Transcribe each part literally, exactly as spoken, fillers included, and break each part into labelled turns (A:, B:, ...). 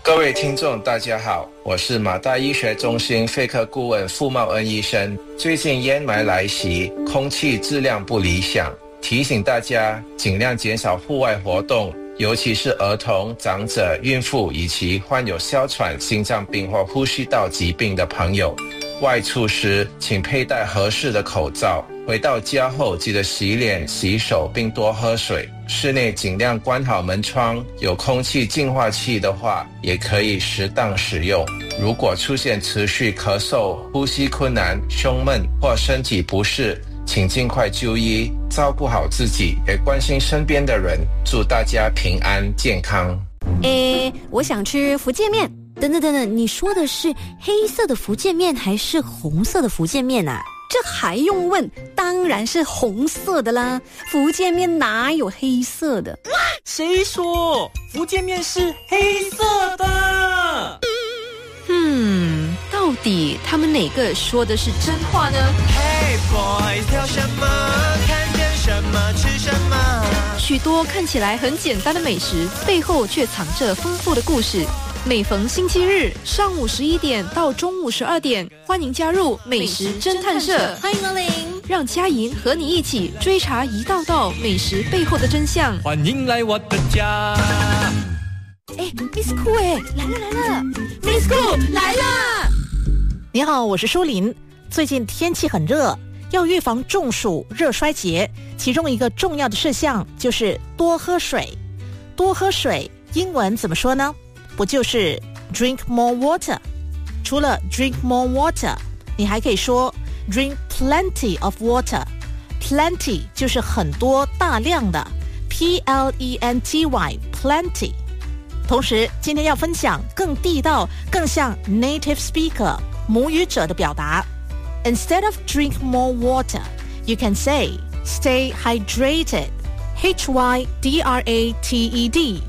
A: 各位听众大家好，我是马大医学中心肺科顾问傅茂恩医生。最近烟霾来袭，空气质量不理想，提醒大家尽量减少户外活动，尤其是儿童、长者、孕妇以及患有哮喘、心脏病或呼吸道疾病的朋友。外出时请佩戴合适的口罩，回到家后记得洗脸、洗手并多喝水。室内尽量关好门窗，有空气净化器的话也可以适当使用。如果出现持续咳嗽、呼吸困难、胸闷或身体不适，请尽快就医，照顾好自己，也关心身边的人。祝大家平安健康。
B: 诶，我想吃福建面。等等等等，你说的是黑色的福建面还是红色的福建面啊？
C: 这还用问？当然是红色的啦，福建面哪有黑色的？
D: 谁说福建面是黑色的？
C: 嗯，到底他们哪个说的是真话呢？
E: Hey boys， 挑什么？看见什么吃什么？
C: 许多看起来很简单的美食，背后却藏着丰富的故事。每逢星期日上午十一点到中午十二点，欢迎加入美食侦探社，
B: 欢迎光临，
C: 让佳莹和你一起追查一道道美食背后的真相。
D: 欢迎来我的家。
C: 哎 ，Miss Cool 哎，来了来了 ，Miss Cool 来啦！
F: 你好，我是舒琳。最近天气很热，要预防中暑、热衰竭，其中一个重要的事项就是多喝水。多喝水，英文怎么说呢？不就是 drink more water？ 除了 drink more water， 你还可以说 drink plenty of water。plenty 就是很多、大量的 ，P L E N T Y plenty。同时，今天要分享更地道、更像 native speaker 母语者的表达。Instead of drink more water, you can say stay hydrated. H Y D R A T E D.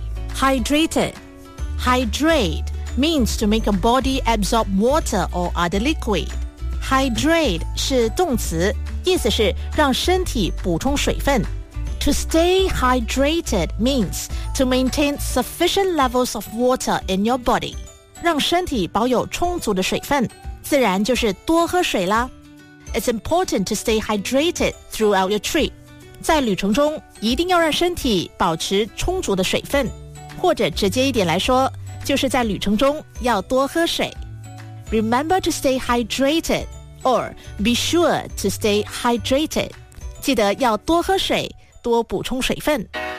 F: Hydrated.Hydrate means to make a body absorb water or other liquid. Hydrate 是动词，意思是让身体补充水分。To stay hydrated means to maintain sufficient levels of water in your body. 让身体保有充足的水分，自然就是多喝水啦。It's important to stay hydrated throughout your trip. 在旅程中，一定要让身体保持充足的水分。或者直接一点来说，就是在旅程中要多喝水。Remember to stay hydrated, or be sure to stay hydrated. 记得要多喝水，多补充水分。